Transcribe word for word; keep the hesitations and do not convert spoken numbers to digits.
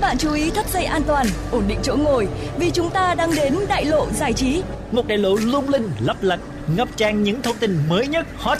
bạn chú ý thắt dây an toàn, ổn định chỗ ngồi vì chúng ta đang đến đại lộ giải trí. Một đại lộ lung linh, lấp lánh, ngập tràn những thông tin mới nhất, hot